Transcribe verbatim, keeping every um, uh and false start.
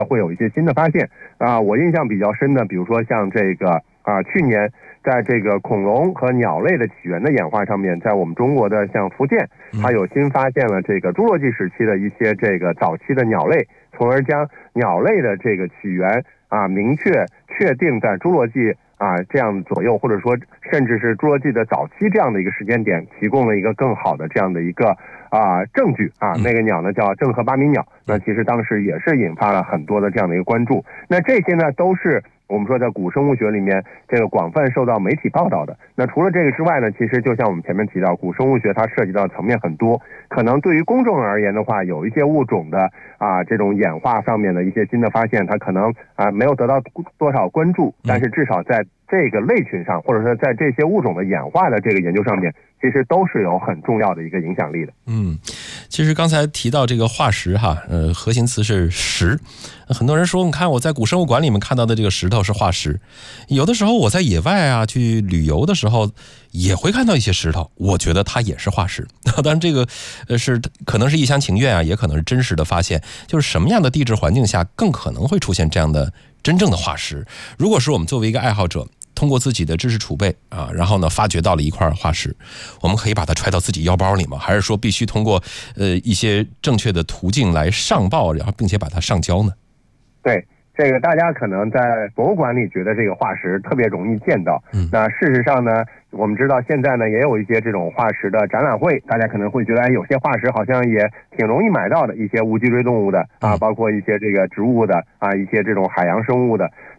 会有一些新的发现啊。我印象比较深的，比如说像这个啊，去年在这个恐龙和鸟类的起源的演化上面，在我们中国的像福建，它有新发现了这个侏罗纪时期的一些这个早期的鸟类，从而将鸟类的这个起源啊明确确定在侏罗纪啊这样左右，或者说甚至是侏罗纪的早期这样的一个时间点，提供了一个更好的这样的一个啊证据啊。那个鸟呢叫郑和巴米鸟，那其实当时也是引发了很多的这样的一个关注。那这些呢都是我们说在古生物学里面这个广泛受到媒体报道的。那除了这个之外呢，其实就像我们前面提到，古生物学它涉及到层面很多，可能对于公众而言的话，有一些物种的啊这种演化上面的一些新的发现，它可能啊没有得到多少关注，但是至少在这个类群上，或者说在这些物种的演化的这个研究上面，其实都是有很重要的一个影响力的。 嗯，其实刚才提到这个化石哈，呃，核心词是石。很多人说，你看我在古生物馆里面看到的这个石头是化石，有的时候我在野外啊去旅游的时候也会看到一些石头，我觉得它也是化石。当然这个呃是可能是一厢情愿啊，也可能是真实的发现，就是什么样的地质环境下更可能会出现这样的真正的化石。如果是我们作为一个爱好者，通过自己的知识储备啊，然后呢发掘到了一块化石，我们可以把它揣到自己腰包里吗？还是说必须通过呃一些正确的途径来上报，然后并且把它上交呢？ 对，这个大家可能在博物馆里觉得这个化石特别容易见到， 嗯， 那事实上呢，我们知道现在呢也有一些这种化石的展览会，大家可能会觉得，哎，有些化石好像也挺容易买到的，一些无脊椎动物的啊，包括一些这个植物的啊，一些这种海洋生物的